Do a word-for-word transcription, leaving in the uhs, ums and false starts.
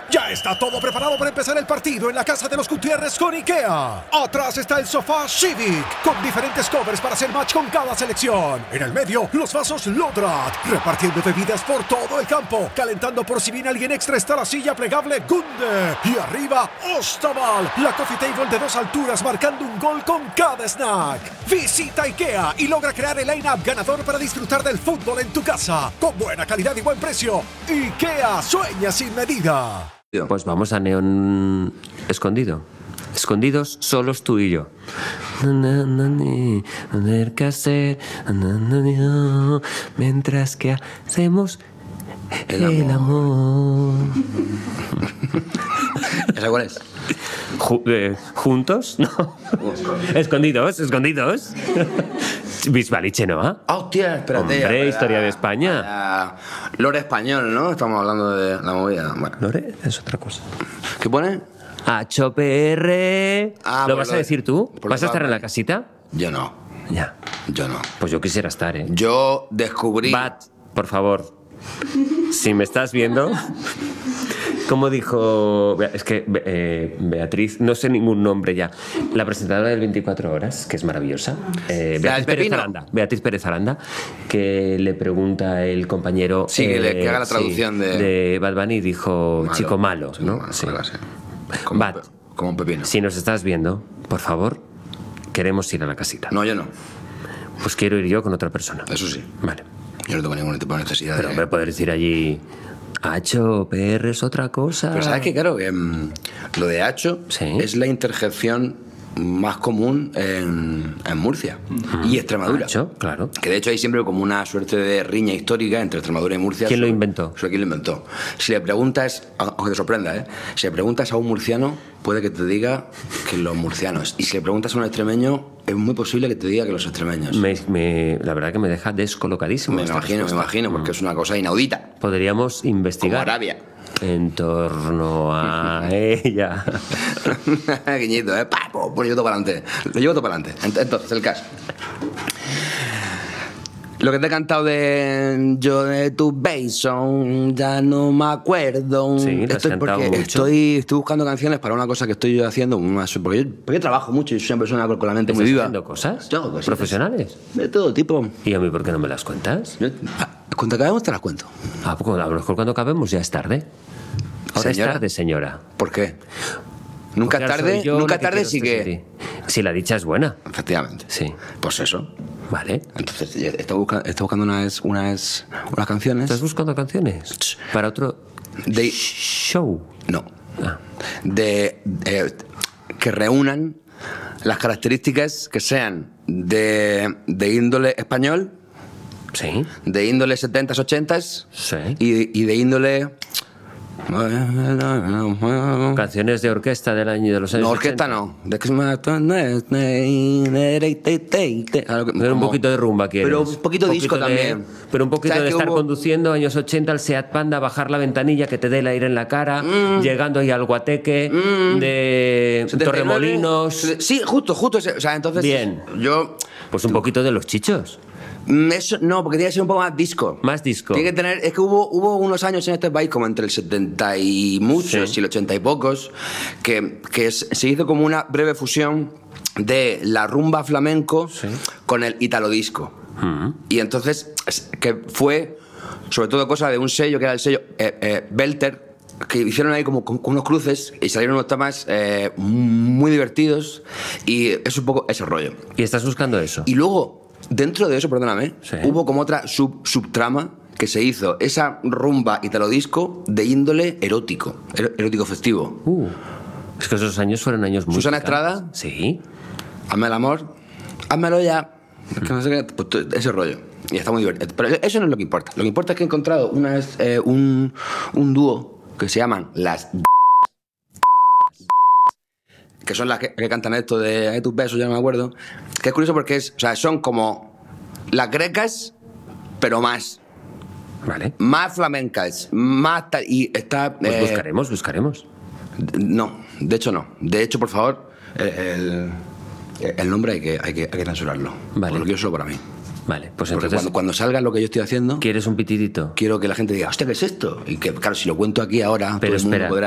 Ya está todo preparado para empezar el partido en la casa de los Gutiérrez con IKEA. Atrás está el sofá Civic, con diferentes covers para hacer match con cada selección. En el medio, los vasos Lodrat, repartiendo bebidas por todo el campo. Calentando por si viene alguien extra está la silla plegable Gunde. Y arriba, Ostaval, la coffee table de dos alturas marcando un gol con cada snack. Visita IKEA y logra crear el line-up ganador para disfrutar del fútbol en tu casa. Con buena calidad y buen precio. IKEA, sueña sin medida. Pues vamos a Neón Escondido. Escondidos, solos tú y yo. No tener que hacer mientras que hacemos el amor. El amor. ¿Esa cuál es? Ju- eh, ¿Juntos? No. Escondidos, escondidos. Bisbal y Chenoa. Ah, hostia, espérate. Hombre, ya, historia ya, de España. ya. Lore español, ¿no? Estamos hablando de la movida. Bueno. Lore es otra cosa. ¿Qué pone? H P R. Ah, ¿Lo por vas lo a de- decir tú? por ¿Vas lo a estar de- en la casita? Yo no. Ya. Yo no. Pues yo quisiera estar, ¿eh? Yo descubrí... Bat, por favor, si me estás viendo, como dijo, es que eh, Beatriz, no sé ningún nombre ya, la presentadora del veinticuatro horas, que es maravillosa, eh, Beatriz Pérez Pepino. Aranda, Beatriz Pérez Aranda, que le pregunta el compañero, Sí, que le- eh, que haga la traducción sí, de- de Bad Bunny, dijo Malo. chico malo, Chico ¿no? malo, Sí. algo así. Como, Bat, un pe- como un pepino. si nos estás viendo, por favor, queremos ir a la casita. No, yo no. Pues quiero ir yo con otra persona. Eso sí. Vale. Yo no tengo ningún tipo de necesidad Pero de... hombre, poder decir allí H P R es otra cosa. Pero sabes que, claro, que mm, lo de Hacho Sí. es la interjección más común en, en Murcia y Extremadura. Hacho, claro. Que de hecho hay siempre como una suerte de riña histórica entre Extremadura y Murcia. ¿Quién lo sobre- inventó? sobre quién lo inventó. Si le preguntas, aunque te sorprenda, ¿eh? Si le preguntas a un murciano, puede que te diga que los murcianos. Y si le preguntas a un extremeño, es muy posible que te diga que los extremeños. Me, me- la verdad que me deja descolocadísimo. Me esta imagino, me respuesta. imagino, porque es una cosa inaudita. Podríamos Como investigar Arabia. en torno a ella. Guiñito, ¿eh? Pa, po, pues yo todo para adelante. Lo llevo todo para adelante. Ent- Entonces, el caso. Lo que te he cantado de yo de tu beso, ya no me acuerdo. Sí, lo has Estoy cantado porque mucho. Estoy, estoy buscando canciones para una cosa que estoy yo haciendo. una- Porque yo, porque yo trabajo mucho y soy una persona con la mente muy ¿Estás viva. haciendo cosas Yo hago cositas. profesionales? De todo tipo. ¿Y a mí por qué no me las cuentas? Yo- ah, Cuando acabemos te las cuento. Ah, pues a lo mejor cuando acabemos ya es tarde. Ahora Señora. es tarde, señora. ¿Por qué? Nunca Porque ahora tarde, soy yo nunca la que tarde quiero sí estar que... sin ti. Si la dicha es buena. Efectivamente. Sí. Pues eso. Vale. Entonces, yo estoy buscando, estoy buscando unas, unas, unas canciones. ¿Estás buscando canciones? Para otro De- show. No. Ah. De, eh, que reúnan las características que sean de, de índole español, Sí. de índole setentas, ochentas Sí. y, y de índole... Canciones de orquesta del año de los años No, orquesta ochenta. no. De que Pero un poquito de rumba quieres. Pero un poquito disco de- también. Pero un poquito ¿Sabes de que estar hubo- conduciendo años ochenta al Seat Panda, bajar la ventanilla que te dé el aire en la cara, llegando ahí al Guateque, de setenta y nueve, Torremolinos. Sí, justo, justo. ese- O sea, entonces... Bien. Yo... Pues un poquito de los chichos. Mm, Eso, no, porque tiene que ser un poco más disco. Más disco. Tiene que tener, es que hubo, hubo unos años en este país, como entre el setenta y muchos Sí. y el ochenta y pocos, que, que es- se hizo como una breve fusión de la rumba flamenco Sí. con el italo disco. Mm. Y entonces, es- que fue sobre todo cosa de un sello que era el sello eh, eh, Belter, que hicieron ahí como con, con unos cruces y salieron unos temas eh, muy divertidos, y es un poco ese rollo. Y estás buscando eso. Y luego, dentro de eso, perdóname, Sí. hubo como otra sub, subtrama que se hizo, esa rumba italo disco de índole erótico, ero- erótico festivo. Uh, es que esos años fueron años muy Susana picantes. Estrada. Sí. Hazme el amor, házmelo ya. Es que no sé qué, pues, todo ese rollo. Y está muy divertido. Pero eso no es lo que importa. Lo que importa es que he encontrado una vez, eh, un, un dúo que se llaman las... que son las que, que cantan esto de "Ay, tus besos", ya no me acuerdo. Que es curioso porque es, o sea, son como las grecas, pero más. Vale. Más flamencas, más tal. Y está. Pues eh, buscaremos, buscaremos. No, de hecho no. De hecho, por favor, el, el, el nombre hay que, hay que, hay que censurarlo. Vale. Porque lo quiero solo para mí. Vale, pues Porque entonces, cuando, cuando salga lo que yo estoy haciendo, ¿quieres un pitidito? quiero que la gente diga, hostia, ¿qué es esto? Y que, claro, si lo cuento aquí ahora, Pero todo el mundo espera, podrá